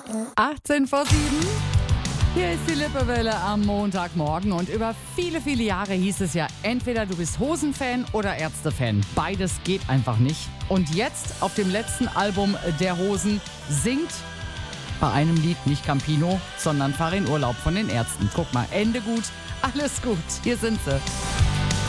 18 vor 7. Hier ist die Lippewelle am Montagmorgen und über viele, viele Jahre hieß es ja, entweder du bist Hosen-Fan oder Ärzte-Fan. Beides geht einfach nicht. Und jetzt auf dem letzten Album der Hosen singt bei einem Lied nicht Campino, sondern Fahr in Urlaub von den Ärzten. Guck mal, Ende gut, alles gut. Hier sind sie.